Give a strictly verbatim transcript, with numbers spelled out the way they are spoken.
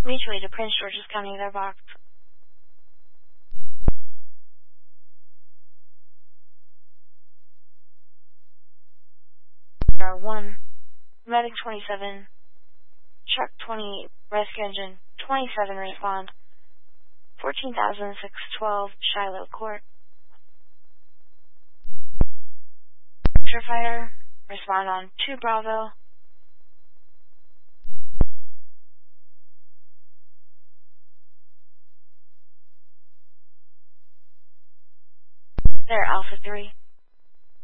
Mutually to Prince George's County, their box. Star one, Medic twenty-seven, Truck twenty-eight, Rescue Engine twenty-seven, respond. fourteen thousand six hundred twelve, Shiloh Court. Fighter, respond on two Bravo. There, Alpha three.